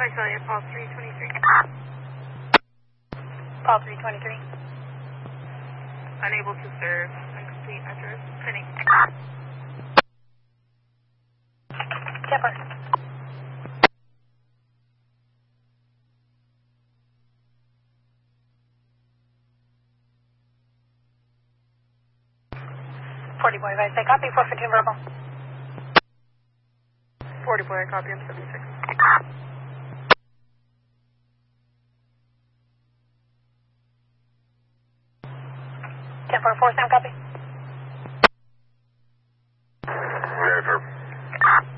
Visalia, Paul 323. Paul 323. Unable to serve. Incomplete address. Sending. Kipper. Boy, if I say copy, 415 verbal. 40 boy, copy, I'm 76. 10-4, Sam, copy.